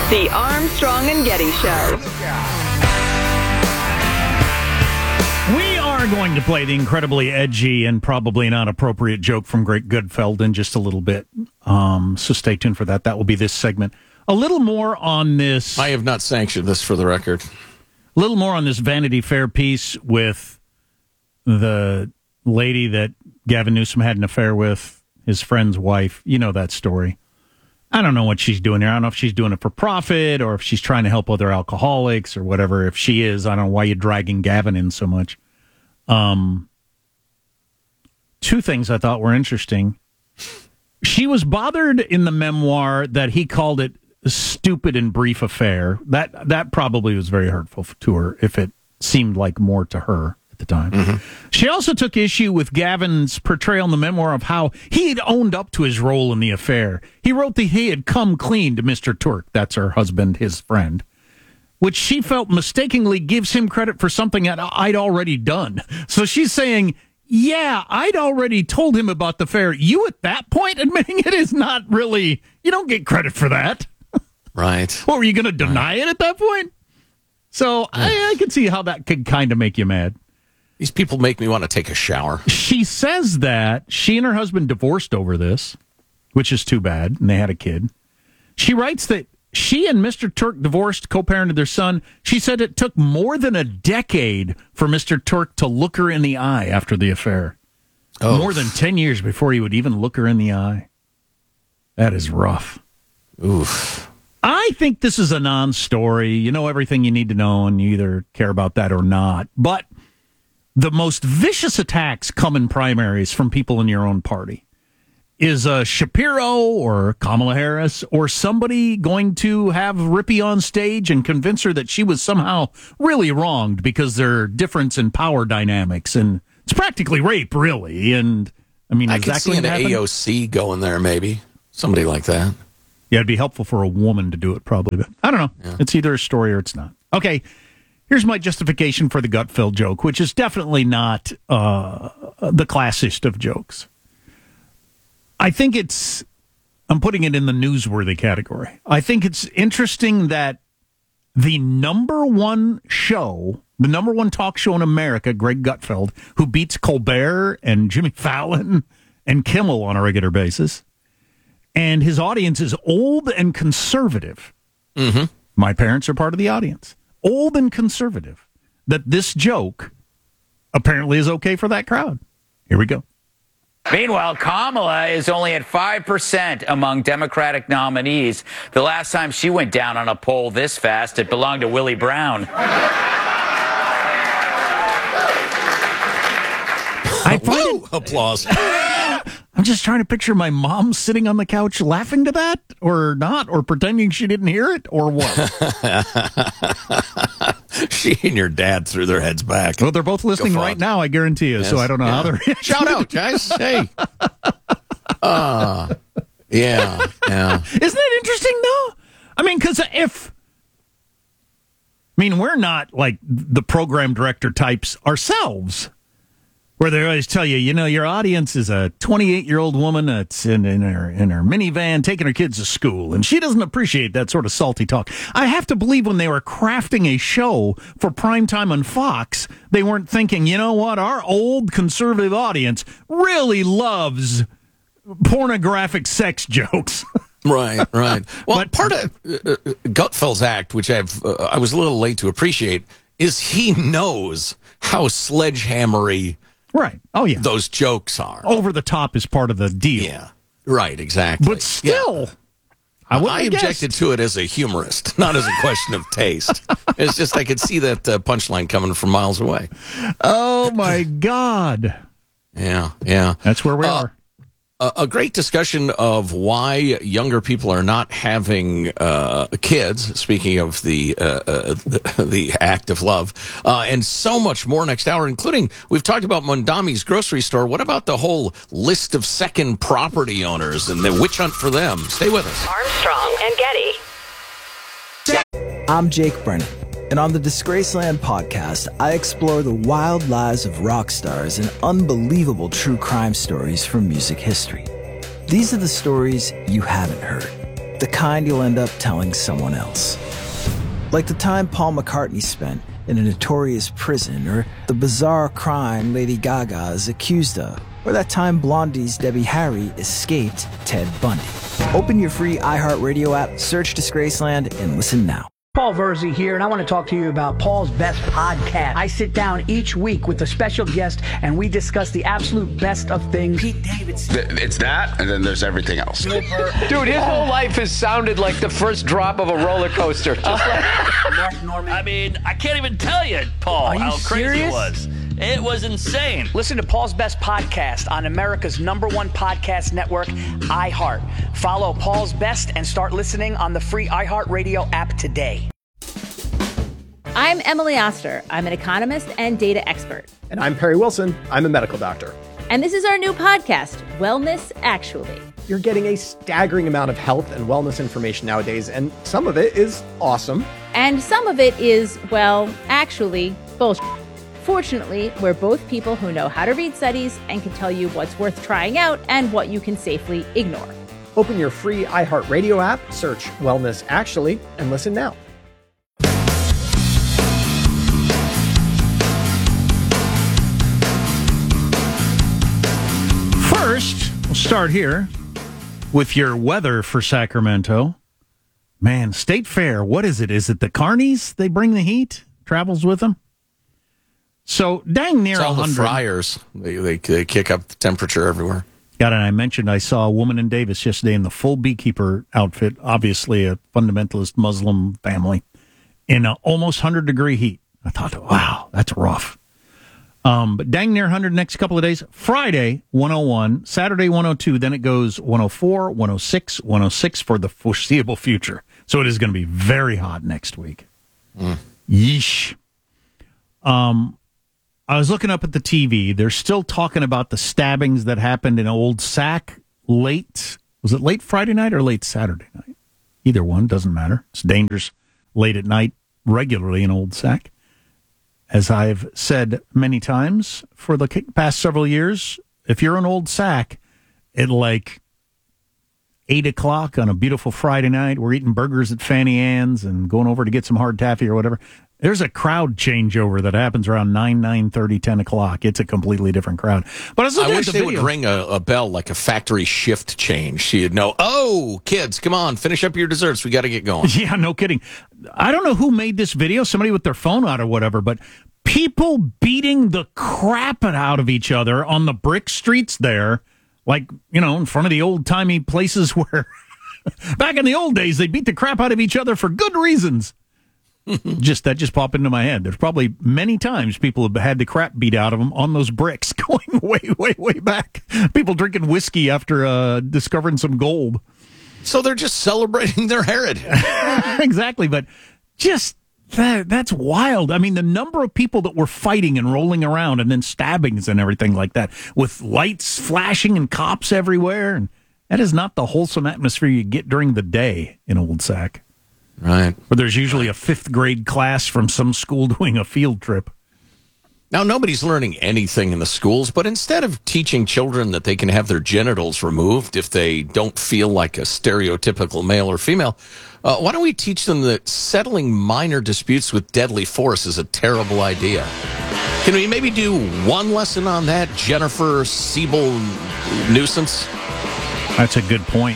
The Armstrong and Getty Show. We are going to play the incredibly edgy and probably not appropriate joke from Greg Gutfeld in just a little bit. So stay tuned for that. That will be this segment. A little more on this. I have not sanctioned this, for the record. A little more on this Vanity Fair piece with the lady that Gavin Newsom had an affair with, his friend's wife. You know that story. I don't know what she's doing here. I don't know if she's doing it for profit or if she's trying to help other alcoholics or whatever. If she is, I don't know why you're dragging Gavin in so much. Two things I thought were interesting. She was bothered in the memoir that he called it a stupid and brief affair. That probably was very hurtful to her if it seemed like more to her at the time. Mm-hmm. She also took issue with Gavin's portrayal in the memoir of how he had owned up to his role in the affair. He wrote that he had come clean to Mr. Turk. That's her husband, his friend, which she felt mistakenly gives him credit for something that I'd already done. So she's saying, yeah, I'd already told him about the affair. You at that point admitting it is not really, you don't get credit for that. Right. What, were you going to deny it at that point? So I can see how that could kind of make you mad. These people make me want to take a shower. She says that she and her husband divorced over this, which is too bad, and they had a kid. She writes that she and Mr. Turk divorced, co-parented their son. She said it took more than a decade for Mr. Turk to look her in the eye after the affair. Oh. More than 10 years before he would even look her in the eye. That is rough. Oof. I think this is a non-story. You know everything you need to know, and you either care about that or not. But the most vicious attacks come in primaries from people in your own party. Is Shapiro or Kamala Harris or somebody going to have Rippy on stage and convince her that she was somehow really wronged because their difference in power dynamics? And it's practically rape, really. And I mean, I could see an AOC going there, maybe. Somebody like that. Yeah, it'd be helpful for a woman to do it, probably. But I don't know. Yeah. It's either a story or it's not. Okay, here's my justification for the Gutfeld joke, which is definitely not the classist of jokes. I think I'm putting it in the newsworthy category. I think it's interesting that the number one talk show in America, Greg Gutfeld, who beats Colbert and Jimmy Fallon and Kimmel on a regular basis, and his audience is old and conservative. Mm-hmm. My parents are part of the audience. Old and conservative. That this joke apparently is okay for that crowd. Here we go. Meanwhile, Kamala is only at 5% among Democratic nominees. The last time she went down on a poll this fast, it belonged to Willie Brown. Applause. I'm just trying to picture my mom sitting on the couch laughing to that, or not, or pretending she didn't hear it, or what? She and your dad threw their heads back. Well, they're both listening right now, I guarantee you, yes, so I don't know how they're... Shout out, guys. Hey. Yeah. Isn't it interesting, though? I mean, because we're not like the program director types ourselves, where they always tell you, your audience is a 28-year-old woman that's in her minivan taking her kids to school, and she doesn't appreciate that sort of salty talk. I have to believe when they were crafting a show for primetime on Fox, they weren't thinking, you know what, our old conservative audience really loves pornographic sex jokes. Right. Well, but part of Gutfeld's act, which I was a little late to appreciate, is he knows how sledgehammery... Right. Oh, yeah. Those jokes are. Over the top is part of the deal. Yeah. Right, exactly. But still, yeah. I objected to it as a humorist, not as a question of taste. It's just I could see that punchline coming from miles away. Oh, my God. Yeah. That's where we are. A great discussion of why younger people are not having kids, speaking of the act of love, and so much more next hour, including, we've talked about Mondami's grocery store. What about the whole list of second property owners and the witch hunt for them? Stay with us. Armstrong and Getty. I'm Jake Brennan, and on the Disgraceland podcast, I explore the wild lives of rock stars and unbelievable true crime stories from music history. These are the stories you haven't heard. the kind you'll end up telling someone else. Like the time Paul McCartney spent in a notorious prison, or the bizarre crime Lady Gaga is accused of, or that time Blondie's Debbie Harry escaped Ted Bundy. Open your free iHeartRadio app, search Disgraceland, and listen now. Paul Verzi here, and I want to talk to you about Paul's Best Podcast. I sit down each week with a special guest, and we discuss the absolute best of things. Pete Davidson. It's that, and then there's everything else. Dude, his whole life has sounded like the first drop of a roller coaster. Just like Mark Norman. I mean, I can't even tell you, Paul, how crazy serious? it was. It was insane. Listen to Paul's Best Podcast on America's #1 podcast network, iHeart. Follow Paul's Best and start listening on the free iHeartRadio app today. I'm Emily Oster. I'm an economist and data expert. And I'm Perry Wilson. I'm a medical doctor. And this is our new podcast, Wellness Actually. You're getting a staggering amount of health and wellness information nowadays, and some of it is awesome. And some of it is, well, actually, bullshit. Fortunately, we're both people who know how to read studies and can tell you what's worth trying out and what you can safely ignore. Open your free iHeartRadio app, search Wellness Actually, and listen now. First, we'll start here with your weather for Sacramento. Man, State Fair, what is it? Is it the carnies they bring the heat? Travels with them? So dang near It's all 100. the fryers. They kick up the temperature everywhere. God, and I mentioned I saw a woman in Davis yesterday in the full beekeeper outfit, obviously a fundamentalist Muslim family, in a almost 100-degree heat. I thought, wow, that's rough. But dang near 100 next couple of days. Friday, 101. Saturday, 102. Then it goes 104, 106, 106 for the foreseeable future. So it is going to be very hot next week. Yeesh. I was looking up at the TV. They're still talking about the stabbings that happened in Old Sac late. Was it late Friday night or late Saturday night? Either one, doesn't matter. It's dangerous late at night regularly in Old Sac. As I've said many times for the past several years, if you're in Old Sac at like 8 o'clock on a beautiful Friday night, we're eating burgers at Fanny Ann's and going over to get some hard taffy or whatever. There's a crowd changeover that happens around 9:30, 10 o'clock. It's a completely different crowd. But I wish they would ring a bell like a factory shift change. So you'd know, oh, kids, come on, finish up your desserts. We got to get going. Yeah, no kidding. I don't know who made this video, somebody with their phone out or whatever, but people beating the crap out of each other on the brick streets there, like, you know, in front of the old-timey places where back in the old days they beat the crap out of each other for good reasons. That just popped into my head. There's probably many times people have had the crap beat out of them on those bricks going way back. People drinking whiskey after discovering some gold. So they're just celebrating their heritage. Exactly, but just that's wild. I mean, the number of people that were fighting and rolling around and then stabbings and everything like that with lights flashing and cops everywhere. And that is not the wholesome atmosphere you get during the day in Old Sac. Right. Where there's usually a 5th grade class from some school doing a field trip. Now, nobody's learning anything in the schools, but instead of teaching children that they can have their genitals removed if they don't feel like a stereotypical male or female, why don't we teach them that settling minor disputes with deadly force is a terrible idea? Can we maybe do one lesson on that, Jennifer Siebel nuisance? That's a good point.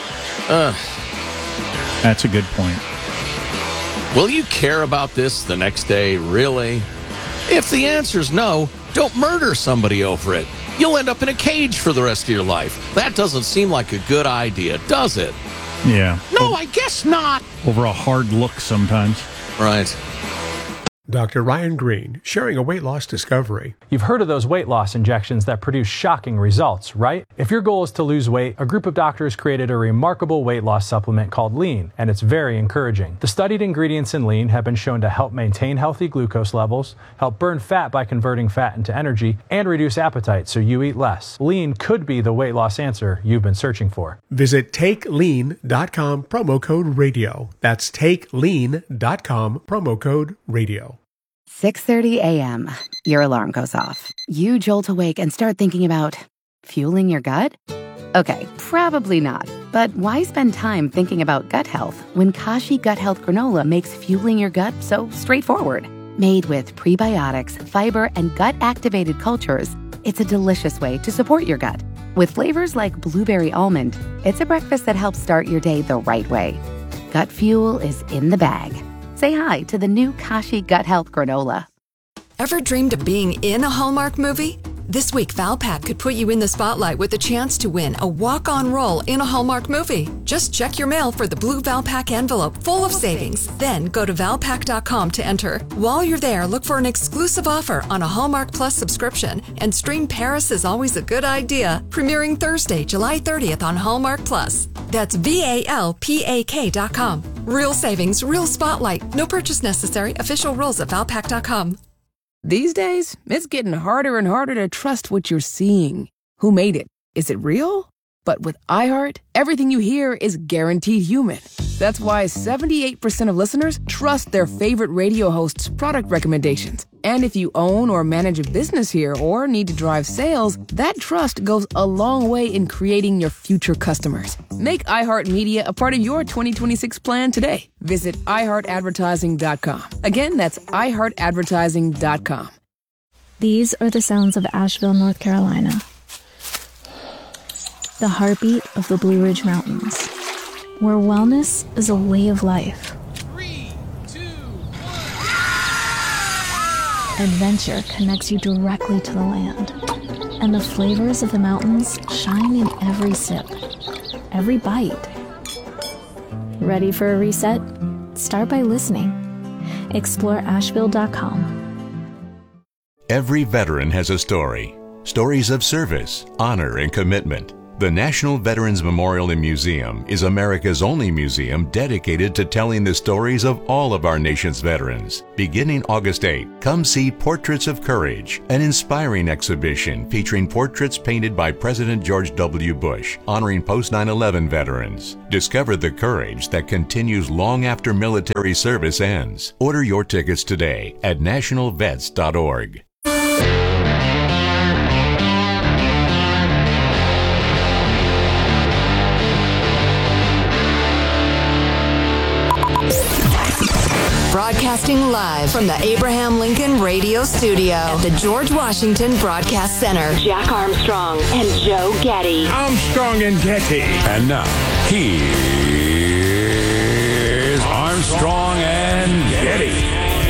That's a good point. Will you care about this the next day, really? If the answer's no, don't murder somebody over it. You'll end up in a cage for the rest of your life. That doesn't seem like a good idea, does it? Yeah. No, I guess not. Over a hard look sometimes. Right. Dr. Ryan Green, sharing a weight loss discovery. You've heard of those weight loss injections that produce shocking results, right? If your goal is to lose weight, a group of doctors created a remarkable weight loss supplement called Lean, and it's very encouraging. The studied ingredients in Lean have been shown to help maintain healthy glucose levels, help burn fat by converting fat into energy, and reduce appetite so you eat less. Lean could be the weight loss answer you've been searching for. Visit TakeLean.com, promo code radio. That's TakeLean.com, promo code radio. 6:30 a.m. Your alarm goes off. You jolt awake and start thinking about fueling your gut? Okay, probably not. But why spend time thinking about gut health when Kashi Gut Health Granola makes fueling your gut so straightforward? Made with prebiotics, fiber, and gut-activated cultures, it's a delicious way to support your gut. With flavors like blueberry almond, it's a breakfast that helps start your day the right way. Gut fuel is in the bag. Say hi to the new Kashi Gut Health Granola. Ever dreamed of being in a Hallmark movie? This week, Valpak could put you in the spotlight with a chance to win a walk-on role in a Hallmark movie. Just check your mail for the blue Valpak envelope full of savings. Then go to Valpak.com to enter. While you're there, look for an exclusive offer on a Hallmark Plus subscription and stream Paris is Always a Good Idea, premiering Thursday, July 30th on Hallmark Plus. That's VALPAK.com. Real savings, real spotlight. No purchase necessary. Official rules at Valpak.com. These days, it's getting harder and harder to trust what you're seeing. Who made it? Is it real? But with iHeart, everything you hear is guaranteed human. That's why 78% of listeners trust their favorite radio hosts' product recommendations. And if you own or manage a business here or need to drive sales, that trust goes a long way in creating your future customers. Make iHeartMedia a part of your 2026 plan today. Visit iHeartAdvertising.com. Again, that's iHeartAdvertising.com. These are the sounds of Asheville, North Carolina. The heartbeat of the Blue Ridge Mountains, where wellness is a way of life. 3, 2, 1. Adventure connects you directly to the land, and the flavors of the mountains shine in every sip, every bite. Ready for a reset? Start by listening. Explore Asheville.com. Every veteran has a story. Stories of service, honor, and commitment. The National Veterans Memorial and Museum is America's only museum dedicated to telling the stories of all of our nation's veterans. Beginning August 8, come see Portraits of Courage, an inspiring exhibition featuring portraits painted by President George W. Bush, honoring post-9/11 veterans. Discover the courage that continues long after military service ends. Order your tickets today at nationalvets.org. Broadcasting live from the Abraham Lincoln Radio Studio at the George Washington Broadcast Center. Jack Armstrong and Joe Getty. Armstrong and Getty. And now, here's Armstrong and Getty.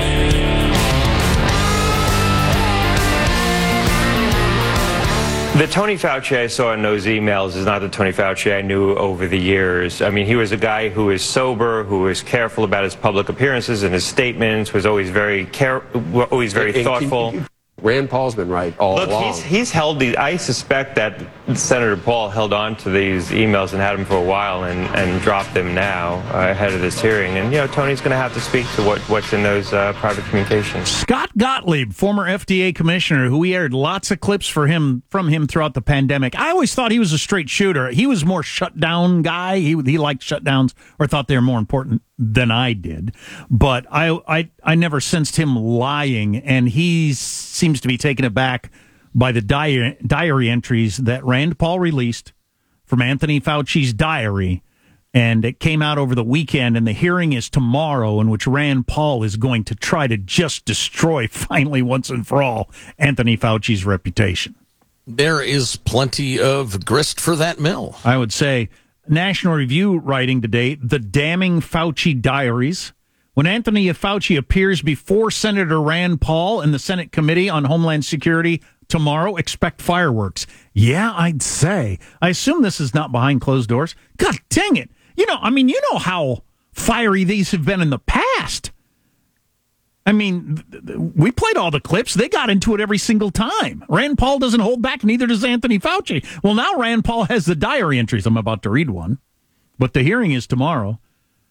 The Tony Fauci I saw in those emails is not the Tony Fauci I knew over the years. I mean, he was a guy who was sober, who was careful about his public appearances and his statements, was always very thoughtful. Rand Paul's been right all along. He's held these. I suspect that Senator Paul held on to these emails and had them for a while and dropped them now ahead of this hearing. And, Tony's going to have to speak to what's in those private communications. Scott Gottlieb, former FDA commissioner, who we aired lots of clips from him throughout the pandemic. I always thought he was a straight shooter. He was more shutdown guy. He liked shutdowns or thought they were more important than I did. But I never sensed him lying, and he seems to be taken aback by the diary entries that Rand Paul released from Anthony Fauci's diary, and it came out over the weekend, and the hearing is tomorrow, in which Rand Paul is going to try to just destroy, finally, once and for all, Anthony Fauci's reputation. There is plenty of grist for that mill. I would say. National Review writing today, The Damning Fauci Diaries. When Anthony Fauci appears before Senator Rand Paul in the Senate Committee on Homeland Security tomorrow, expect fireworks. Yeah, I'd say. I assume this is not behind closed doors. God dang it. You know how fiery these have been in the past. I mean, we played all the clips. They got into it every single time. Rand Paul doesn't hold back, neither does Anthony Fauci. Well, now Rand Paul has the diary entries. I'm about to read one. But the hearing is tomorrow.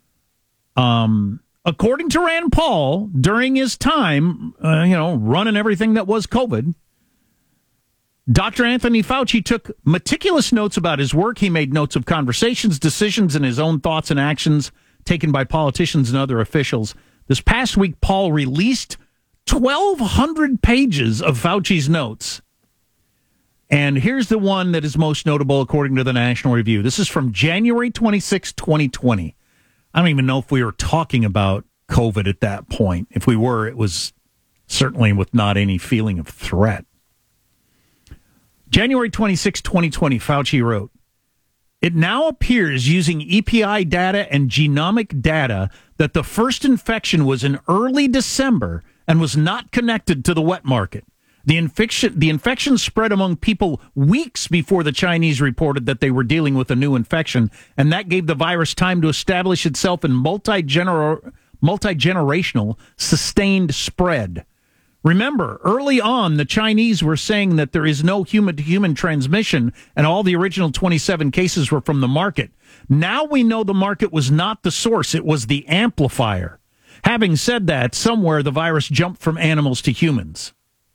According to Rand Paul, during his time, running everything that was COVID, Dr. Anthony Fauci took meticulous notes about his work. He made notes of conversations, decisions, and his own thoughts and actions taken by politicians and other officials. This past week, Paul released 1,200 pages of Fauci's notes. And here's the one that is most notable according to the National Review. This is from January 26, 2020. I don't even know if we were talking about COVID at that point. If we were, it was certainly with not any feeling of threat. January 26, 2020, Fauci wrote, "It now appears using EPI data and genomic data that the first infection was in early December and was not connected to the wet market. The infection spread among people weeks before the Chinese reported that they were dealing with a new infection, and that gave the virus time to establish itself in multi-generational sustained spread. Remember, early on, the Chinese were saying that there is no human-to-human transmission, and all the original 27 cases were from the market. Now we know the market was not the source, it was the amplifier. Having said that, somewhere the virus jumped from animals to humans."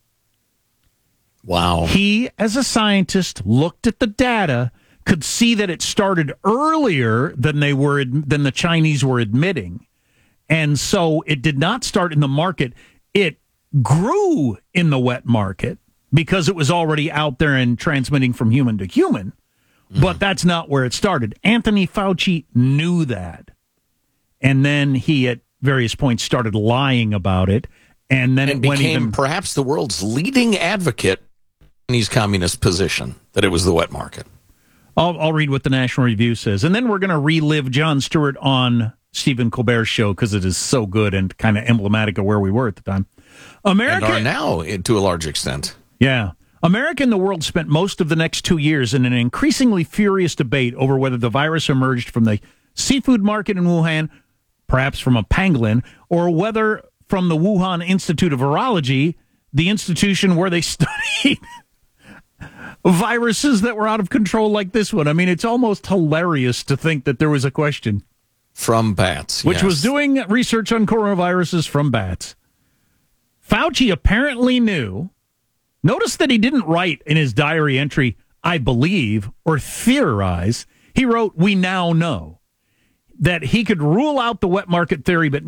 Wow. He, as a scientist, looked at the data, could see that it started earlier than the Chinese were admitting. And so it did not start in the market. It grew in the wet market because it was already out there and transmitting from human to human. But that's not where it started. Anthony Fauci knew that. And then he, at various points, started lying about it. And then it became perhaps the world's leading advocate in his communist position, that it was the wet market. I'll read what the National Review says. And then we're going to relive Jon Stewart on Stephen Colbert's show because it is so good and kind of emblematic of where we were at the time. America, and are now, to a large extent. Yeah. America and the world spent most of the next 2 years in an increasingly furious debate over whether the virus emerged from the seafood market in Wuhan, perhaps from a pangolin, or whether from the Wuhan Institute of Virology, the institution where they studied viruses that were out of control like this one. I mean, it's almost hilarious to think that there was a question. From bats, which was doing research on coronaviruses from bats. Fauci apparently knew. Notice that he didn't write in his diary entry, "I believe," or theorize. He wrote, "We now know," that he could rule out the wet market theory, but